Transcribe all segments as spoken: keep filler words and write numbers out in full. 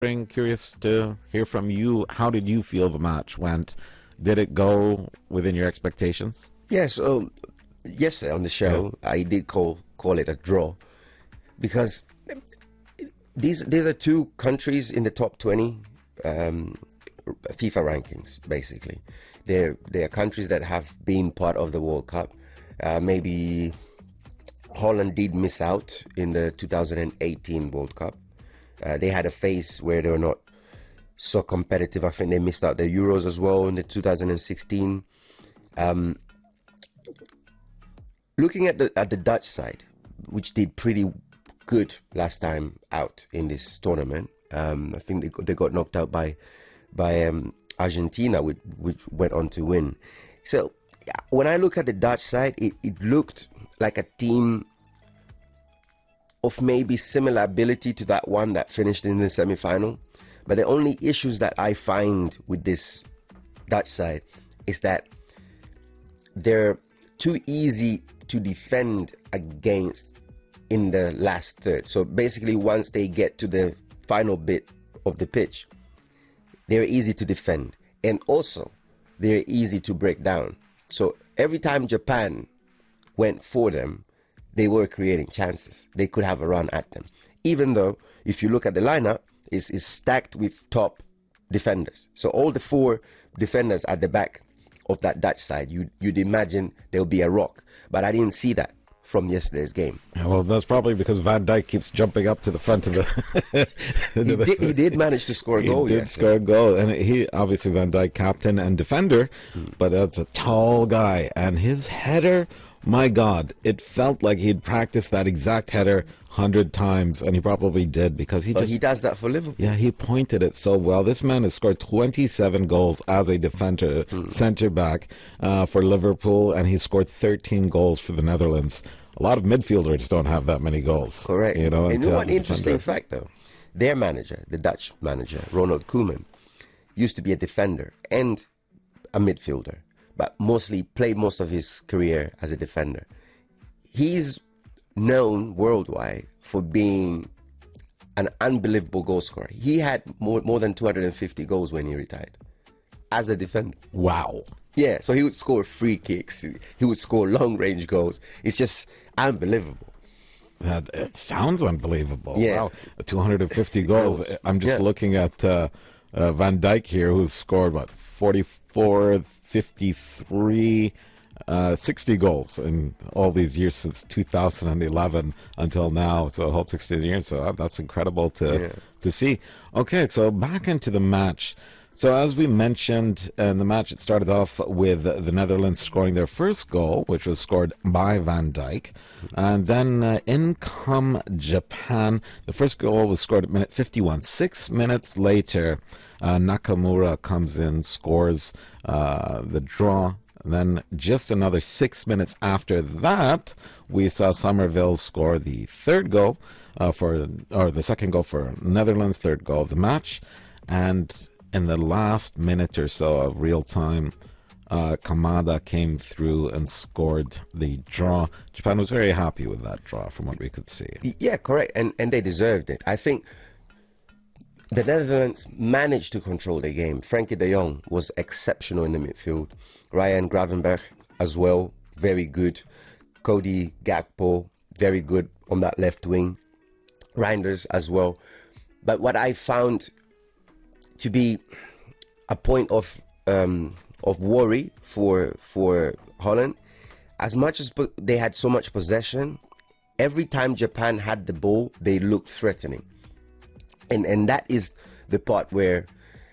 Curious to hear from you. How did you feel the match went? Did it go within your expectations? Yes. Yeah, so yesterday on the show, yeah. I did call call it a draw because these these are two countries in the top twenty um, FIFA rankings. Basically, they're they are countries that have been part of the World Cup. Uh, maybe Holland did miss out in the two thousand eighteen World Cup. Uh, they had a phase where they were not so competitive. I think they missed out the Euros as well in the two thousand sixteen. Um, looking at the at the Dutch side, which did pretty good last time out in this tournament, um, I think they got, they got knocked out by by um, Argentina, which, which went on to win. So when I look at the Dutch side, it, it looked like a team of maybe similar ability to that one that finished in the semi-final. But the only issues that I find with this Dutch side is that they're too easy to defend against in the last third. So basically, once they get to the final bit of the pitch, they're easy to defend. And also, they're easy to break down. So every time Japan went for them, they were creating chances. They could have a run at them. Even though, if you look at the lineup, it's, it's stacked with top defenders. So all the four defenders at the back of that Dutch side, you, you'd imagine there'll be a rock. But I didn't see that from yesterday's game. Yeah, well, that's probably because Van Dijk keeps jumping up to the front of the... he, did, he did manage to score a goal. He did yes, score a goal. And he, obviously, Van Dijk, captain and defender, hmm. but that's a tall guy. And his header... My God, it felt like he'd practiced that exact header a hundred times, and he probably did because he but just... he does that for Liverpool. Yeah, he pointed it so well. This man has scored twenty-seven goals as a defender, hmm. centre-back uh, for Liverpool, and he's scored thirteen goals for the Netherlands. A lot of midfielders don't have that many goals. Correct. You know, and you know what interesting fact, though? Their manager, the Dutch manager, Ronald Koeman, used to be a defender and a midfielder, but mostly played most of his career as a defender. He's known worldwide for being an unbelievable goal scorer. He had more, more than two hundred fifty goals when he retired as a defender. Wow. Yeah, so he would score free kicks. He would score long-range goals. It's just unbelievable. That, it sounds unbelievable. Yeah. Wow, two hundred fifty goals. I'm just yeah. looking at uh, uh, Van Dijk here, who's scored, what, forty-four... fifty-three, uh, sixty goals in all these years since two thousand eleven until now. So a whole sixteen years. So that's incredible to yeah. to see. Okay, so back into the match. So as we mentioned in the match, it started off with the Netherlands scoring their first goal, which was scored by Van Dijk. And then uh, in come Japan. The first goal was scored at minute fifty-one. Six minutes later, uh, Nakamura comes in, scores uh, the draw. And then just another six minutes after that, we saw Somerville score the third goal uh, for, or the second goal for Netherlands, third goal of the match. And in the last minute or so of real time, uh, Kamada came through and scored the draw. Japan was very happy with that draw from what we could see. Yeah, correct. And and they deserved it. I think the Netherlands managed to control the game. Frankie de Jong was exceptional in the midfield. Ryan Gravenberch as well, very good. Cody Gakpo, very good on that left wing. Reinders as well. But what I found to be a point of um, of worry for for Holland, as much as they had so much possession, every time Japan had the ball, they looked threatening. And and that is the part where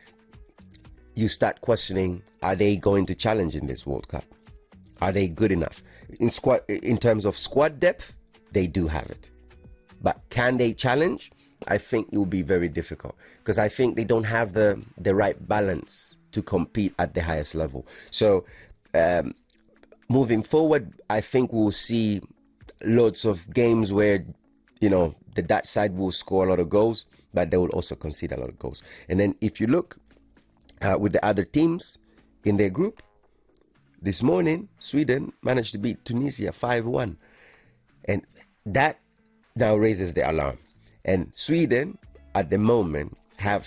you start questioning, are they going to challenge in this World Cup? Are they good enough? In squad, in terms of squad depth, they do have it. But can they challenge? I think it will be very difficult because I think they don't have the, the right balance to compete at the highest level. So um, moving forward, I think we'll see lots of games where, you know, the Dutch side will score a lot of goals, but they will also concede a lot of goals. And then if you look uh, with the other teams in their group, this morning, Sweden managed to beat Tunisia five one. And that now raises the alarm. And Sweden, at the moment, have